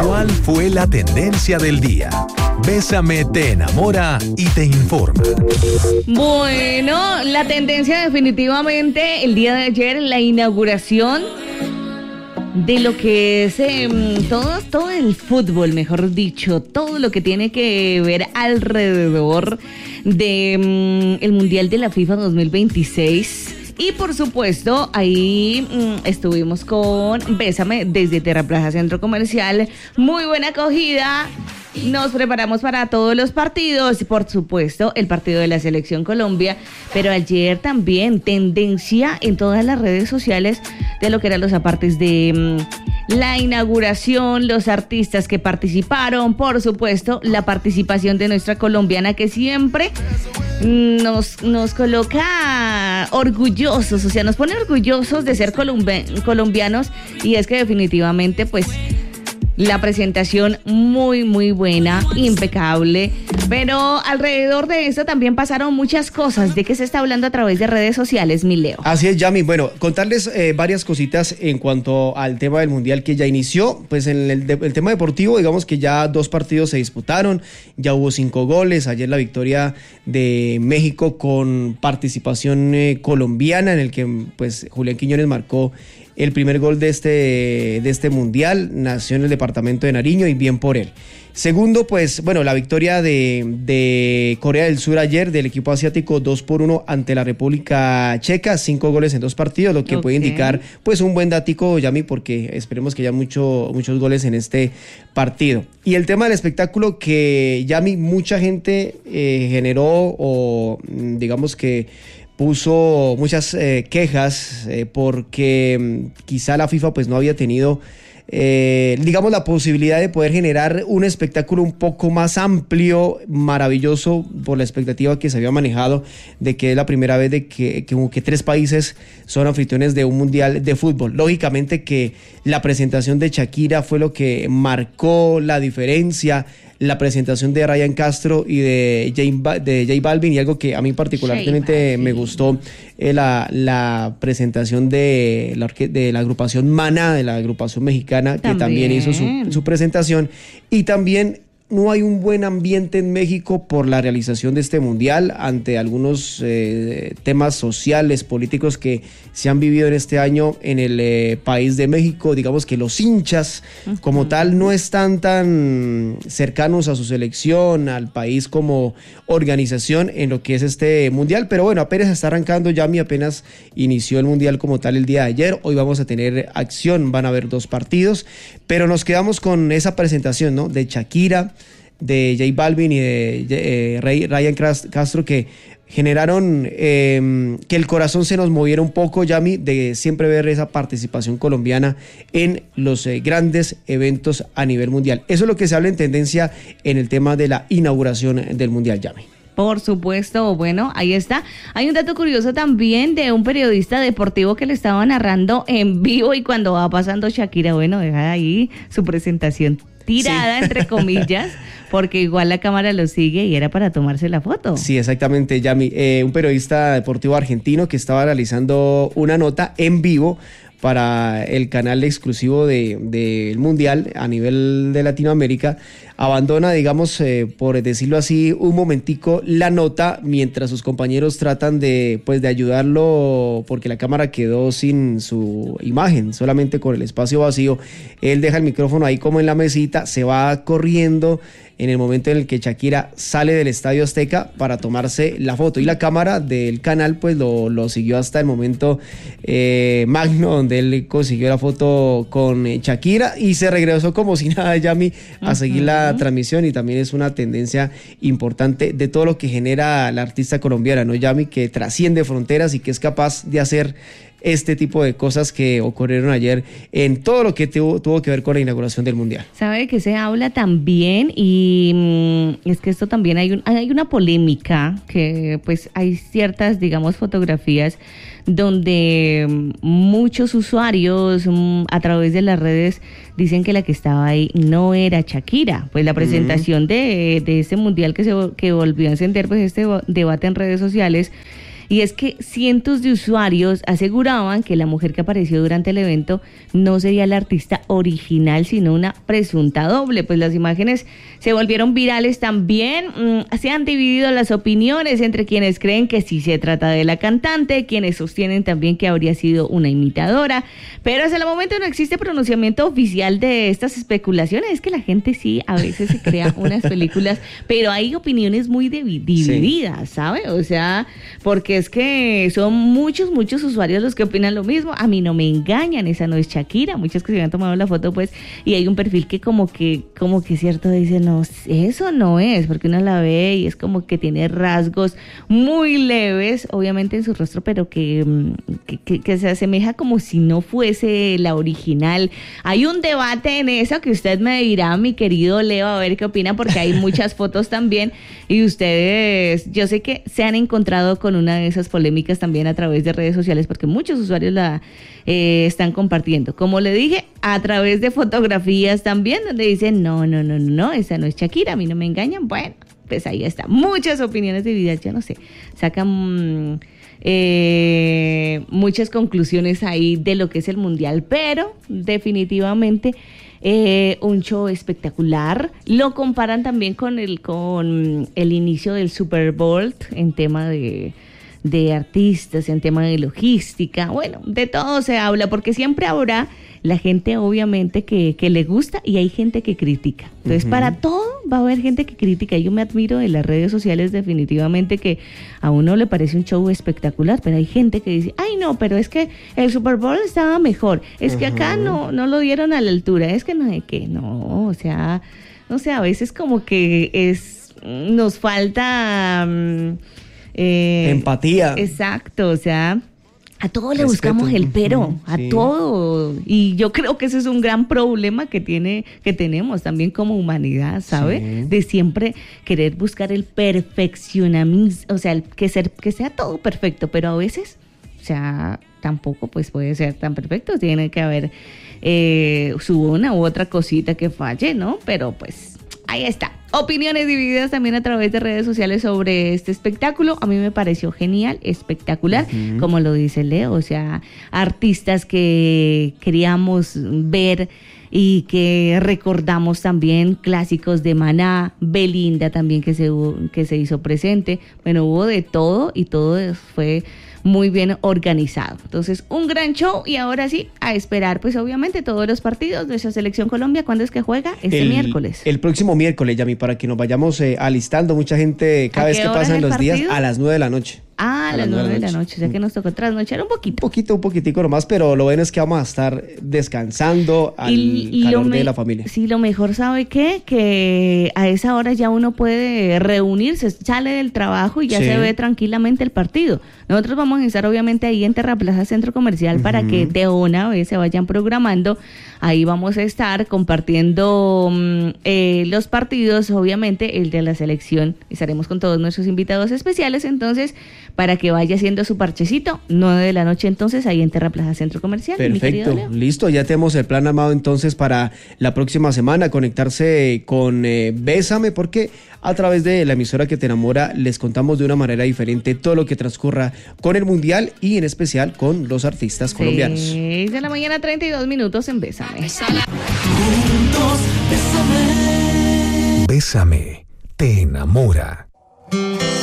¿Cuál fue la tendencia del día? Bésame te enamora y te informa. Bueno, la tendencia definitivamente el día de ayer, la inauguración de lo que es todo el fútbol, mejor dicho, todo lo que tiene que ver alrededor de el Mundial de la FIFA 2026. Y por supuesto, ahí estuvimos con Bésame desde Terraplaza Centro Comercial. Muy buena acogida. Nos preparamos para todos los partidos, por supuesto, el partido de la Selección Colombia, pero ayer también tendencia en todas las redes sociales de lo que eran los apartes de la inauguración, los artistas que participaron, por supuesto, la participación de nuestra colombiana que siempre nos coloca orgullosos, o sea, nos pone orgullosos de ser colombianos, y es que definitivamente, pues, la presentación muy, muy buena, impecable, pero alrededor de eso también pasaron muchas cosas. ¿De qué se está hablando a través de redes sociales, mi Leo? Así es, Yami. Bueno, contarles varias cositas en cuanto al tema del Mundial que ya inició. Pues en el tema deportivo, digamos que ya 2 partidos se disputaron, ya hubo 5 goles. Ayer la victoria de México con participación colombiana, en el que pues Julián Quiñones marcó el primer gol de este mundial. Nació en el departamento de Nariño y bien por él. Segundo, pues, bueno, la victoria de Corea del Sur ayer del equipo asiático 2-1 ante la República Checa, 5 goles en 2 partidos, lo que puede indicar, pues, un buen datico, Yami, porque esperemos que haya muchos goles en este partido. Y el tema del espectáculo que, Yami, mucha gente generó o digamos que puso muchas quejas porque quizá la FIFA pues no había tenido digamos la posibilidad de poder generar un espectáculo un poco más amplio, maravilloso, por la expectativa que se había manejado de que es la primera vez de que como que 3 países son anfitriones de un mundial de fútbol. Lógicamente que la presentación de Shakira fue lo que marcó la diferencia, la presentación de Ryan Castro y de J Balvin, y algo que a mí particularmente me gustó, la presentación de la agrupación Maná, de la agrupación mexicana, que también hizo su presentación. Y también no hay un buen ambiente en México por la realización de este mundial ante algunos temas sociales, políticos que se han vivido en este año en el país de México. Digamos que los hinchas como tal no están tan cercanos a su selección, al país como organización en lo que es este mundial, pero bueno, apenas está arrancando, Yami, apenas inició el mundial como tal el día de ayer. Hoy vamos a tener acción, van a haber 2 partidos, pero nos quedamos con esa presentación, ¿no?, de Shakira, de J Balvin y de Ryan Castro, que generaron que el corazón se nos moviera un poco, Yami, de siempre ver esa participación colombiana en los grandes eventos a nivel mundial. Eso es lo que se habla en tendencia en el tema de la inauguración del mundial, Yami. Por supuesto, bueno, ahí está. Hay un dato curioso también de un periodista deportivo que le estaba narrando en vivo, y cuando va pasando Shakira, bueno, deja ahí su presentación tirada, sí, entre comillas, porque igual la cámara lo sigue y era para tomarse la foto. Sí, exactamente, Yami. Un periodista deportivo argentino que estaba realizando una nota en vivo para el canal exclusivo del Mundial a nivel de Latinoamérica, abandona, digamos, por decirlo así, un momentico la nota mientras sus compañeros tratan de ayudarlo, porque la cámara quedó sin su imagen, solamente con el espacio vacío. Él deja el micrófono ahí como en la mesita, se va corriendo en el momento en el que Shakira sale del Estadio Azteca para tomarse la foto, y la cámara del canal pues lo siguió hasta el momento magno donde él consiguió la foto con Shakira y se regresó como si nada, Yami, a seguir la transmisión. Y también es una tendencia importante de todo lo que genera la artista colombiana, ¿no, Yami?, que trasciende fronteras y que es capaz de hacer este tipo de cosas que ocurrieron ayer en todo lo que tuvo que ver con la inauguración del Mundial. ¿Sabe de qué se habla también? Y es que esto también hay una polémica, que pues hay ciertas, digamos, fotografías donde muchos usuarios a través de las redes dicen que la que estaba ahí no era Shakira. Pues la presentación de este Mundial que volvió a encender pues este debate en redes sociales, y es que cientos de usuarios aseguraban que la mujer que apareció durante el evento no sería la artista original, sino una presunta doble. Pues las imágenes se volvieron virales también. Se han dividido las opiniones entre quienes creen que sí se trata de la cantante, quienes sostienen también que habría sido una imitadora, pero hasta el momento no existe pronunciamiento oficial de estas especulaciones. Es que la gente sí a veces se crea unas películas, pero hay opiniones muy divididas, ¿sabe? O sea, porque es que son muchos usuarios los que opinan lo mismo. A mí no me engañan, esa no es Shakira. Muchos que se han tomado la foto, pues, y hay un perfil que como que cierto dice, no, eso no es, porque uno la ve y es como que tiene rasgos muy leves, obviamente en su rostro, pero que se asemeja como si no fuese la original. Hay un debate en eso que usted me dirá, mi querido Leo, a ver qué opina, porque hay muchas fotos también, y ustedes, yo sé que se han encontrado con una de esas polémicas también a través de redes sociales, porque muchos usuarios la están compartiendo, como le dije, a través de fotografías también, donde dicen, no, esa no es Shakira, a mí no me engañan. Bueno, pues ahí está, muchas opiniones divididas, yo no sé, sacan muchas conclusiones ahí de lo que es el mundial, pero definitivamente un show espectacular. Lo comparan también con el inicio del Super Bowl en tema de artistas, en tema de logística. Bueno, de todo se habla, porque siempre habrá la gente obviamente que le gusta y hay gente que critica. Entonces, para todo va a haber gente que critica. Yo me admiro de las redes sociales definitivamente, que a uno le parece un show espectacular, pero hay gente que dice, ay no, pero es que el Super Bowl estaba mejor, es que acá no lo dieron a la altura, es que no sé qué, no, o sea, a veces como que nos falta empatía. Exacto, o sea, a todo le Respeto. buscamos el pero, a Sí. todo. Y yo creo que ese es un gran problema que tenemos también como humanidad, ¿sabe? Sí. De siempre querer buscar el perfeccionamismo, o sea, que sea todo perfecto, pero a veces, o sea, tampoco pues puede ser tan perfecto, tiene que haber una u otra cosita que falle, ¿no? Pero pues ahí está. Opiniones divididas también a través de redes sociales sobre este espectáculo. A mí me pareció genial, espectacular, como lo dice Leo, o sea, artistas que queríamos ver y que recordamos también, clásicos de Maná, Belinda también que se hizo presente. Bueno, hubo de todo y todo fue muy bien organizado. Entonces, un gran show, y ahora sí, a esperar, pues obviamente todos los partidos de nuestra selección Colombia. ¿Cuándo es que juega? Miércoles. El próximo miércoles, Yami, para que nos vayamos alistando. Mucha gente, cada vez que pasan los días, a las 9 de la noche. A las 9 de la noche, o sea que nos tocó trasnochar un poquito. Un poquitico nomás, pero lo bueno es que vamos a estar descansando al calor de la familia. Sí, lo mejor, ¿sabe qué? Que a esa hora ya uno puede reunirse, sale del trabajo y ya se ve tranquilamente el partido. Nosotros vamos a estar obviamente ahí en Terraplaza Centro Comercial para que de una vez se vayan programando. Ahí vamos a estar compartiendo los partidos, obviamente el de la selección. Estaremos con todos nuestros invitados especiales, entonces, para que vaya haciendo su parchecito, 9 de la noche entonces, ahí en Terraplaza Centro Comercial. Perfecto, listo, ya tenemos el plan armado entonces para la próxima semana, conectarse con Bésame, porque a través de la emisora que te enamora les contamos de una manera diferente todo lo que transcurra con el Mundial y en especial con los artistas colombianos. 6 de la mañana, 32 minutos en Bésame. Juntos, bésame. Bésame, te enamora.